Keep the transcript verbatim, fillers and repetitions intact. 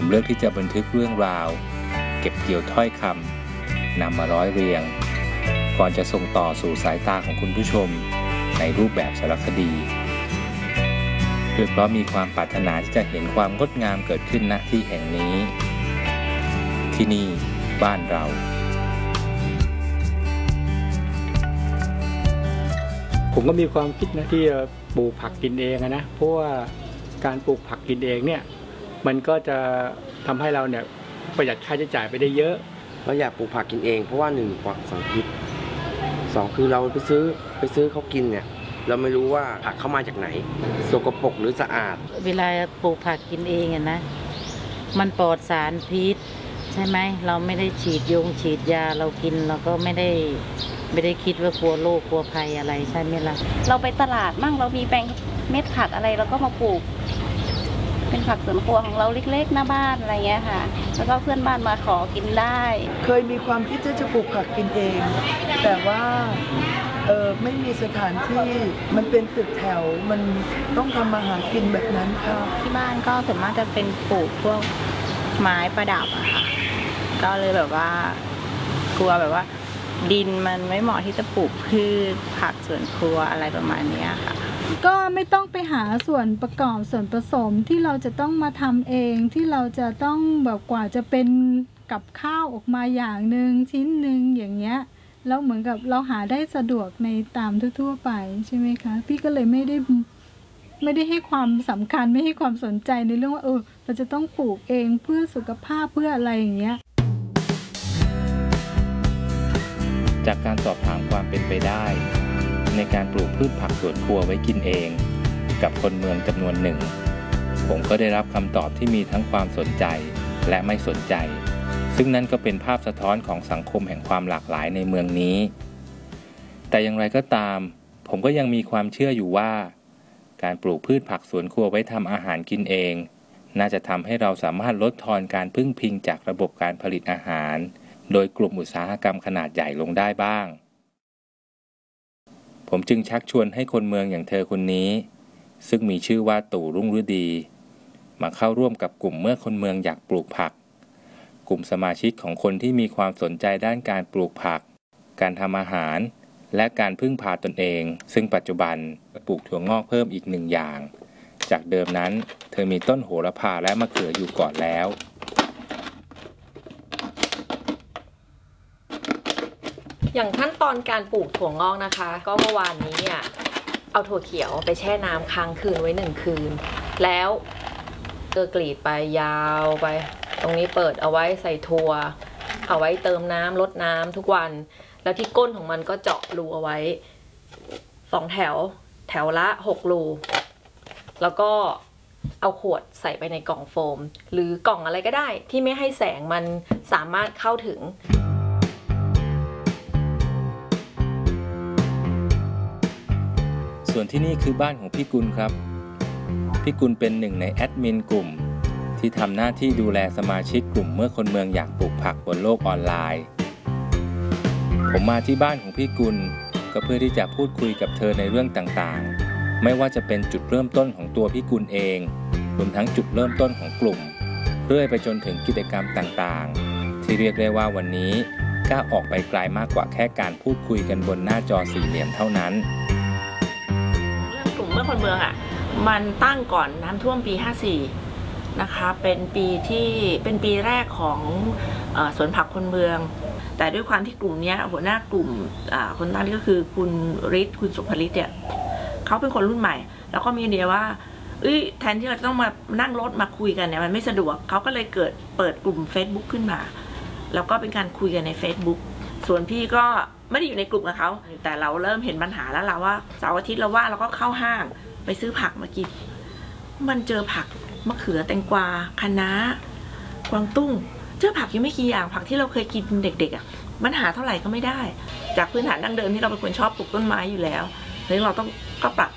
ผมเลือกที่จะบันทึกเรื่องราวเก็บเกี่ยวถ้อยคำนำมาร้อยเรียงก่อนจะส่งต่อสู่สายตาของคุณผู้ชมในรูปแบบสารคดีเพื่อเพราะมีความปรารถนาที่จะเห็นความงดงามเกิดขึ้นณที่แห่งนี้ที่นี่บ้านเราผมก็มีความคิดนะที่จะปลูกผักกินเองนะเพราะว่าการปลูกผักกินเองเนี่ยมันก็จะทำให้เราเนี่ยประหยัดค่าใช้จ่ายไปได้เยอะเราอยากปลูกผักกินเองเพราะว่าหนึ่งปลอดสารพิษสองคือเราไปซื้อไปซื้อเขากินเนี่ยเราไม่รู้ว่าผักเข้ามาจากไหนสกปรกหรือสะอาดเวลาปลูกผักกินเองอะนะมันปลอดสารพิษใช่ไหมเราไม่ได้ฉีดยงฉีดยาเรากินเราก็ไม่ได้ไม่ได้คิดว่ากลัวโรคกลัวภัยอะไรใช่ไหมล่ะเราไปตลาดมั่งเรามีแปลงเม็ดผักอะไรเราก็มาปลูกเป็นผักสวนครัวของเราเล็กๆหน้าบ้านอะไรเงี้ยค่ะแล้วก็เพื่อนบ้านมาขอกินได้เคยมีความคิดที่จะปลูกผักกินเองแต่ว่าเออไม่มีสถานที่มันเป็นตึกแถวมันต้องทำมาหากินแบบนั้นค่ะที่บ้านก็ส่วนมากจะเป็นปลูกพวกไม้ประดับอะค่ะก็เลยแบบว่ากลัวแบบว่าดินมันไม่เหมาะที่จะปลูกพืชผักสวนครัวอะไรประมาณนี้ค่ะก็ไม่ต้องไปหาส่วนประกอบส่วนผสมที่เราจะต้องมาทำเองที่เราจะต้องแบบกว่าจะเป็นกับข้าวออกมาอย่างหนึ่งชิ้นหนึ่งอย่างเงี้ยแล้วเหมือนกับเราหาได้สะดวกในตามทั่วๆไปใช่ไหมคะพี่ก็เลยไม่ได้ไม่ได้ให้ความสำคัญไม่ให้ความสนใจในเรื่องว่าเออเราจะต้องปลูกเองเพื่อสุขภาพเพื่ออะไรอย่างเงี้ยจากการสอบถามความเป็นไปได้ในการปลูกพืชผักสวนครัวไว้กินเองกับคนเมืองจำนวนหนึ่งผมก็ได้รับคำตอบที่มีทั้งความสนใจและไม่สนใจซึ่งนั่นก็เป็นภาพสะท้อนของสังคมแห่งความหลากหลายในเมืองนี้แต่อย่างไรก็ตามผมก็ยังมีความเชื่ออยู่ว่าการปลูกพืชผักสวนครัวไว้ทำอาหารกินเองน่าจะทำให้เราสามารถลดทอนการพึ่งพิงจากระบบการผลิตอาหารโดยกลุ่มอุตสาหกรรมขนาดใหญ่ลงได้บ้างผมจึงชักชวนให้คนเมืองอย่างเธอคนนี้ซึ่งมีชื่อว่าตู่รุ่งฤดีมาเข้าร่วมกับกลุ่มเมื่อคนเมืองอยากปลูกผักกลุ่มสมาชิกของคนที่มีความสนใจด้านการปลูกผักการทำอาหารและการพึ่งพาตนเองซึ่งปัจจุบันปลูกถั่วงอกเพิ่มอีกหนึ่งอย่างจากเดิมนั้นเธอมีต้นโหระพาและมะเขืออยู่ก่อนแล้วอย่างขั้นตอนการปลูกถั่วงอกนะคะก็เมื่อวานนี้เนี่ยเอาถั่วเขียวไปแช่น้ำค้างคืนไว้หนึ่งคืนแล้วเตอกรีดไปยาวไปตรงนี้เปิดเอาไว้ใส่ถั่วเอาไว้เติมน้ำลดน้ำทุกวันแล้วที่ก้นของมันก็เจาะรูเอาไว้สองแถวแถวละหกรูแล้วก็เอาขวดใส่ไปในกล่องโฟมหรือกล่องอะไรก็ได้ที่ไม่ให้แสงมันสามารถเข้าถึงส่วนที่นี่คือบ้านของพี่กุลครับพี่กุลเป็นหนึ่งในแอดมินกลุ่มที่ทำหน้าที่ดูแลสมาชิกกลุ่มเมื่อคนเมืองอยากปลูกผักบนโลกออนไลน์ผมมาที่บ้านของพี่กุลก็เพื่อที่จะพูดคุยกับเธอในเรื่องต่างๆไม่ว่าจะเป็นจุดเริ่มต้นของตัวพี่กุลเองรวมทั้งจุดเริ่มต้นของกลุ่มเรื่อยไปจนถึงกิจกรรมต่างๆที่เรียกได้ว่าวันนี้ก้าวออกไปไกลมากกว่าแค่การพูดคุยกันบนหน้าจอสี่เหลี่ยมเท่านั้นกลุ่มเมื่อคนเมืองอ่ะมันตั้งก่อนน้ำท่วมปีห้าสี่นะคะเป็นปีที่เป็นปีแรกของเอ่อสวนผักคนเมืองแต่ด้วยความที่กลุ่มนี้หัวหน้ากลุ่มคนตั้งนี่ก็คือคุณฤทธิ์คุณสุภฤทธิ์เนี่ยเขาเป็นคนรุ่นใหม่แล้วก็มีไอเดียว่าเอ้ยแทนที่เราจะต้องมานั่งรถมาคุยกันเนี่ยมันไม่สะดวกเขาก็เลยเกิดเปิดกลุ่ม Facebook ขึ้นมาแล้วก็เป็นการคุยกันใน Facebook ส่วนพี่ก็ไม่ได้อยู่ในกลุ่มกับเขาแต่เราเริ่มเห็นปัญหาแล้วเราว่าเสาร์อาทิตย์เราว่าเราก็เข้าห้างไปซื้อผักมากินมันเจอผักมะเขือแตงกวาคะน้ากวางตุ้งเจอผักยังไม่กี่อย่างผักที่เราเคยกินเด็กๆอ่ะมันหาเท่าไหร่ก็ไม่ได้จากพื้นฐานดั้งเดิมที่เราเป็นคนชอบปลูกต้นไม้อยู่แล้วแล้วเราต้องก็ปรับ